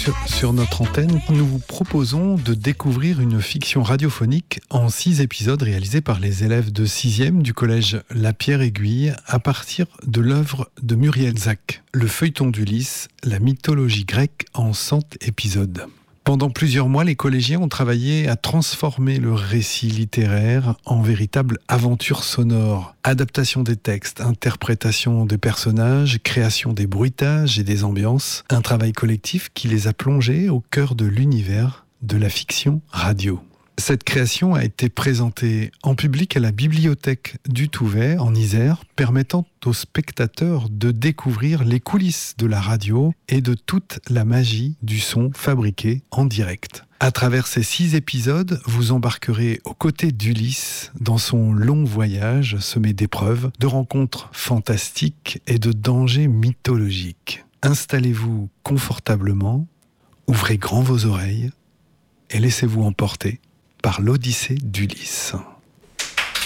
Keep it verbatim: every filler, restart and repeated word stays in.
Sur, sur notre antenne, nous vous proposons de découvrir une fiction radiophonique en six épisodes réalisés par les élèves de sixième du collège La Pierre-Aiguille à partir de l'œuvre de Muriel Zac, le feuilleton d'Ulysse, la mythologie grecque en cent épisodes. Pendant plusieurs mois, les collégiens ont travaillé à transformer le récit littéraire en véritable aventure sonore. Adaptation des textes, interprétation des personnages, création des bruitages et des ambiances. Un travail collectif qui les a plongés au cœur de l'univers de la fiction radio. Cette création a été présentée en public à la bibliothèque du Touvet, en Isère, permettant aux spectateurs de découvrir les coulisses de la radio et de toute la magie du son fabriqué en direct. À travers ces six épisodes, vous embarquerez aux côtés d'Ulysse dans son long voyage semé d'épreuves, de rencontres fantastiques et de dangers mythologiques. Installez-vous confortablement, ouvrez grand vos oreilles et laissez-vous emporter par l'Odyssée d'Ulysse.